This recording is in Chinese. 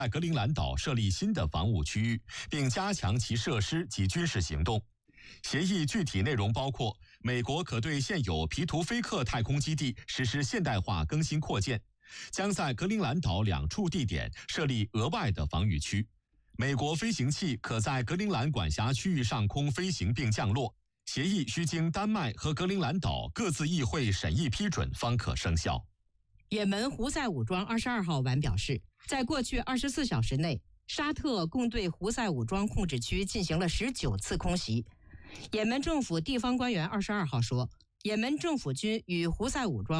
在格陵兰岛设立新的防务区域，并加强其设施及军事行动。协议具体内容包括：美国可对现有皮图菲克太空基地实施现代化更新扩建，将在格陵兰岛2处地点设立额外的防御区。美国飞行器可在格陵兰管辖区域上空飞行并降落。协议需经丹麦和格陵兰岛各自议会审议批准方可生效。 也门胡塞武装22号晚表示，在过去24小时内，沙特共对胡塞武装控制区进行了19次空袭。也门政府地方官员22号说，也门政府军与胡塞武装